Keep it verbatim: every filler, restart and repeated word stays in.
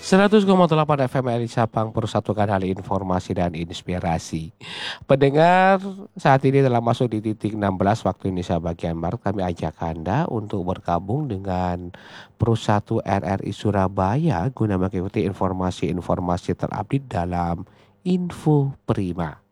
seratus koma delapan F M R I Sabang persatukan hal informasi dan inspirasi. Pendengar, saat ini telah masuk di titik enam belas waktu Indonesia bagian Barat. Kami ajak Anda untuk bergabung dengan Pro satu R R I Surabaya guna mengikuti informasi-informasi terupdate dalam Info Prima.